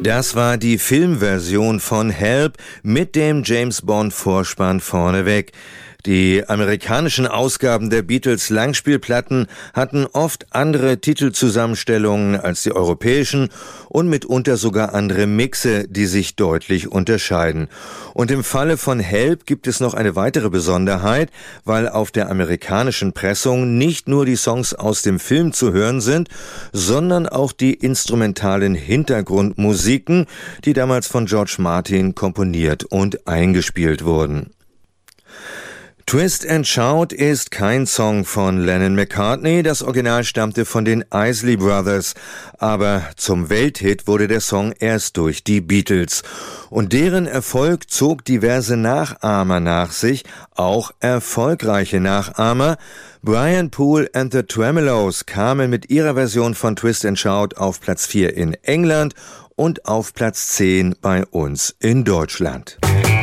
Das war die Filmversion von Help mit dem James-Bond-Vorspann vorneweg. Die amerikanischen Ausgaben der Beatles-Langspielplatten hatten oft andere Titelzusammenstellungen als die europäischen und mitunter sogar andere Mixe, die sich deutlich unterscheiden. Und im Falle von Help gibt es noch eine weitere Besonderheit, weil auf der amerikanischen Pressung nicht nur die Songs aus dem Film zu hören sind, sondern auch die instrumentalen Hintergrundmusiken, die damals von George Martin komponiert und eingespielt wurden. Twist and Shout ist kein Song von Lennon-McCartney, das Original stammte von den Isley Brothers, aber zum Welthit wurde der Song erst durch die Beatles. Und deren Erfolg zog diverse Nachahmer nach sich, auch erfolgreiche Nachahmer. Brian Poole and the Tremeloes kamen mit ihrer Version von Twist and Shout auf Platz 4 in England und auf Platz 10 bei uns in Deutschland.